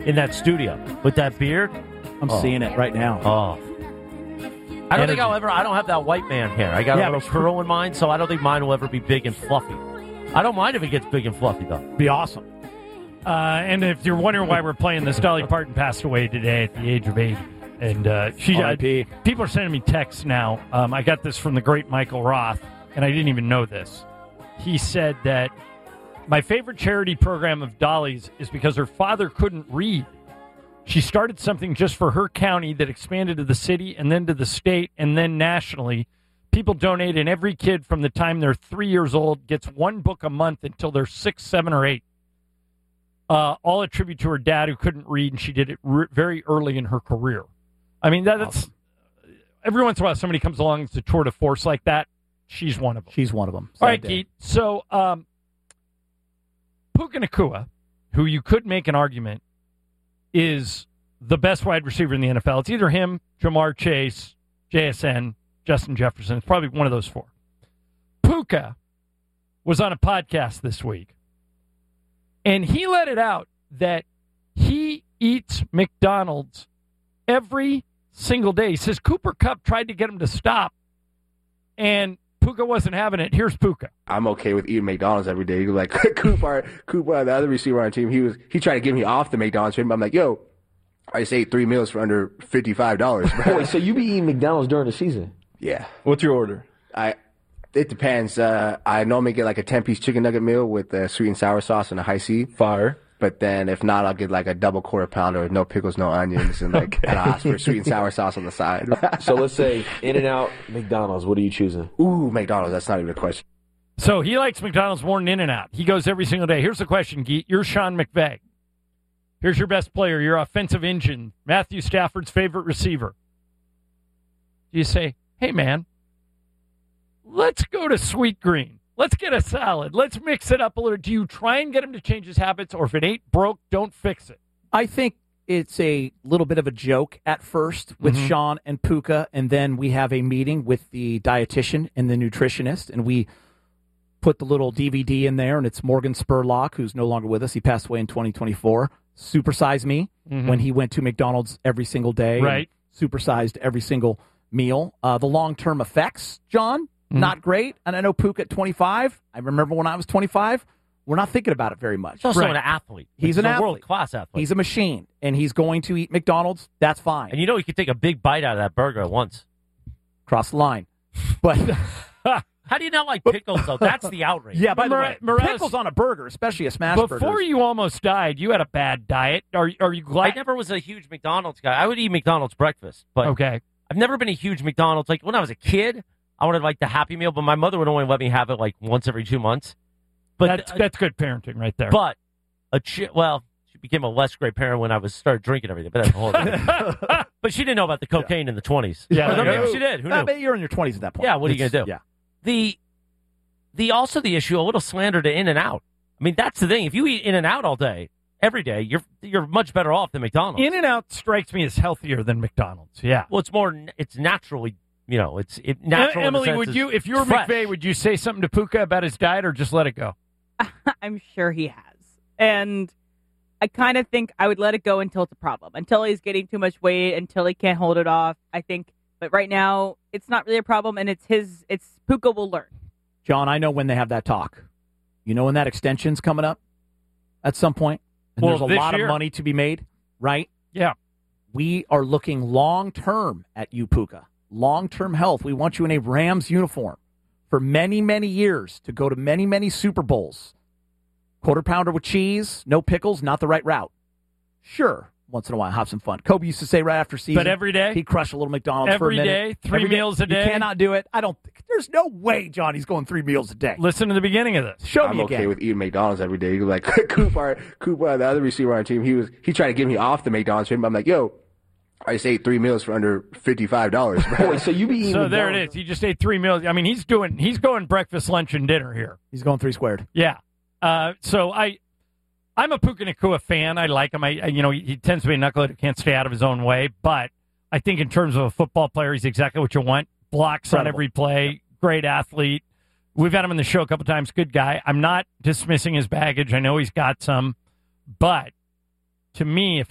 in that studio with that beard. I'm seeing it right now. Oh. I don't think I don't have that white man hair. I got a little curl in mine, so I don't think mine will ever be big and fluffy. I don't mind if it gets big and fluffy, though. Be awesome. And if you're wondering why we're playing this, Dolly Parton passed away today at the age of 80. And people are sending me texts now. I got this from the great Michael Roth, and I didn't even know this. He said that my favorite charity program of Dolly's is because her father couldn't read. She started something just for her county that expanded to the city and then to the state and then nationally. People donate, and every kid from the time they're 3 years old gets one book a month until they're 6, 7, or 8. All a tribute to her dad who couldn't read, and she did it very early in her career. I mean, that's awesome. Every once in a while somebody comes along to tour de force like that. She's one of them. She's one of them. All right, Keith. So, Puka Nacua, who you could make an argument is the best wide receiver in the NFL. It's either him, Jamar Chase, JSN, Justin Jefferson. It's probably one of those four. Puka was on a podcast this week, and he let it out that he eats McDonald's every single day. He says Cooper Kupp tried to get him to stop, and Puka wasn't having it. Here's Puka. I'm okay with eating McDonald's every day. Like Cooper, the other receiver on our team, he tried to get me off the McDonald's. I'm like, yo, I just ate 3 meals for under $55. Wait, so you be eating McDonald's during the season? Yeah. What's your order? It depends. I normally get like a 10-piece chicken nugget meal with sweet and sour sauce and a high C. Fire. But then if not, I'll get like a double quarter pounder with no pickles, no onions, and like and I'll ask for sweet and sour sauce on the side. So let's say In-N-Out, McDonald's. What are you choosing? Ooh, McDonald's. That's not even a question. So he likes McDonald's more than In-N-Out. He goes every single day. Here's the question, Geet. You're Sean McVay. Here's your best player, your offensive engine, Matthew Stafford's favorite receiver. You say, hey, man, let's go to Sweet Green. Let's get a salad. Let's mix it up a little. Do you try and get him to change his habits, or if it ain't broke, don't fix it? I think it's a little bit of a joke at first with Sean and Puka, and then we have a meeting with the dietitian and the nutritionist, and we put the little DVD in there, and it's Morgan Spurlock, who's no longer with us. He passed away in 2024. Supersize me when he went to McDonald's every single day. Right. Supersized every single meal. The long-term effects, John, not great. And I know Puka at 25. I remember when I was 25. We're not thinking about it very much. He's also an athlete. He's an athlete. World-class athlete. He's a machine, and he's going to eat McDonald's. That's fine. And you know he could take a big bite out of that burger at once. Cross the line. But how do you not like pickles, though? That's the outrage. Yeah, by the way, pickles on a burger, especially a smash burger. Before you almost died, you had a bad diet. Are you glad? I never was a huge McDonald's guy. I would eat McDonald's breakfast, but okay. I've never been a huge McDonald's. Like when I was a kid, I wanted like the Happy Meal, but my mother would only let me have it like once every 2 months. But that's good parenting right there. But she became a less great parent when I started drinking everything. But that's a whole other But she didn't know about the cocaine in the 20s. Yeah, or maybe she did. Who knew? But you're in your 20s at that point. Yeah, what are you going to do? Yeah. Also the issue, a little slander to In-N-Out. I mean, that's the thing. If you eat In-N-Out all day, every day, you're much better off than McDonald's. In-N-Out strikes me as healthier than McDonald's. Yeah. Well, it's naturally, it's natural. Emily, if you were McVay, would you say something to Puka about his diet or just let it go? I'm sure he has. And I kind of think I would let it go until it's a problem, until he's getting too much weight, until he can't hold it off. I think, but right now, it's not really a problem, and it's Puka will learn. John, I know when they have that talk. You know when that extension's coming up at some point? And there's a lot of money to be made, right? Yeah. We are looking long-term at you, Puka. Long-term health. We want you in a Rams uniform for many, many years to go to many, many Super Bowls. Quarter pounder with cheese, no pickles, not the right route. Sure, once in a while, have some fun. Kobe used to say right after season. But every day? He'd crush a little McDonald's for a minute. Every day? Three meals a day? You cannot do it. There's no way Johnny's going 3 meals a day. Listen to the beginning of this. Show I'm me okay again. with eating McDonald's every day. Like Cooper, the other receiver on our team, he tried to get me off the McDonald's. I'm like, yo, I just ate 3 meals for under $55. Wait, so you be eating So McDonald's? there it is. He just ate 3 meals. I mean, he's going breakfast, lunch, and dinner here. He's going 3 squared. Yeah. So I'm a Puka Nacua fan. I like him. He tends to be a knucklehead who can't stay out of his own way. But I think in terms of a football player, he's exactly what you want. Blocks on every play. Great athlete. We've had him on the show a couple times. Good guy. I'm not dismissing his baggage. I know he's got some. But to me, if